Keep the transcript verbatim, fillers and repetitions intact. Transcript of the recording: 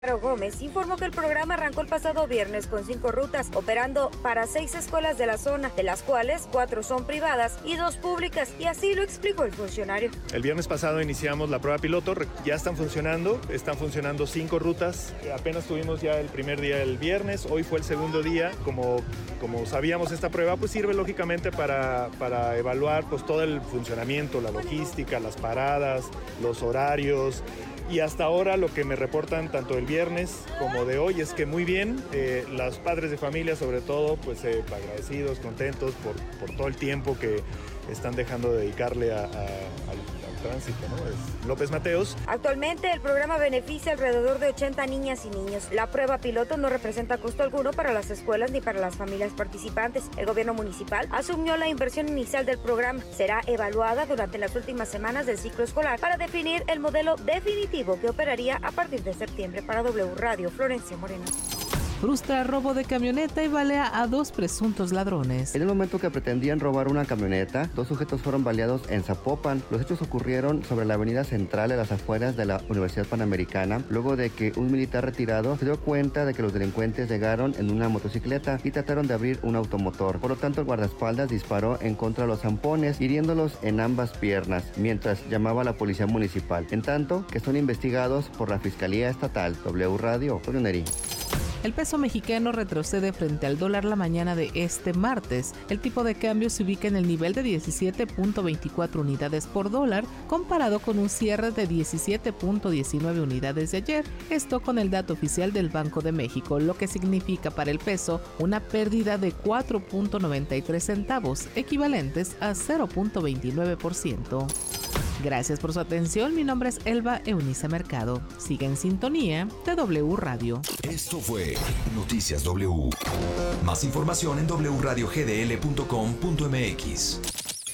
Gómez informó que el programa arrancó el pasado viernes con cinco rutas, operando para seis escuelas de la zona, de las cuales cuatro son privadas y dos públicas, y así lo explicó el funcionario. El viernes pasado iniciamos la prueba piloto, ya están funcionando, están funcionando cinco rutas, apenas tuvimos ya el primer día el viernes, hoy fue el segundo día, como, como sabíamos esta prueba, pues sirve lógicamente para, para evaluar pues todo el funcionamiento, la logística, las paradas, los horarios. Y hasta ahora lo que me reportan tanto el viernes como de hoy es que muy bien, eh, los padres de familia sobre todo, pues eh, agradecidos, contentos por, por todo el tiempo que están dejando de dedicarle a, a, al, al tránsito, ¿no? Es López Mateos. Actualmente el programa beneficia alrededor de ochenta niñas y niños. La prueba piloto no representa costo alguno para las escuelas ni para las familias participantes. El gobierno municipal asumió la inversión inicial del programa. Será evaluada durante las últimas semanas del ciclo escolar para definir el modelo definitivo que operaría a partir de septiembre. Para W Radio, Florencia Moreno. Frustra robo de camioneta y balea a dos presuntos ladrones. En el momento que pretendían robar una camioneta, dos sujetos fueron baleados en Zapopan. Los hechos ocurrieron sobre la avenida central a las afueras de la Universidad Panamericana, luego de que un militar retirado se dio cuenta de que los delincuentes llegaron en una motocicleta y trataron de abrir un automotor. Por lo tanto, el guardaespaldas disparó en contra de los zampones, hiriéndolos en ambas piernas, mientras llamaba a la policía municipal. En tanto, que son investigados por la Fiscalía Estatal. W Radio, Julio Neri. El peso mexicano retrocede frente al dólar la mañana de este martes. El tipo de cambio se ubica en el nivel de diecisiete punto veinticuatro unidades por dólar, comparado con un cierre de diecisiete punto diecinueve unidades de ayer. Esto con el dato oficial del Banco de México, lo que significa para el peso una pérdida de cuatro punto noventa y tres centavos, equivalentes a cero punto veintinueve por ciento. Gracias por su atención. Mi nombre es Elba Eunice Mercado. Sigue en sintonía de W Radio. Esto fue Noticias W. Más información en doble u radio g d l punto com punto m x.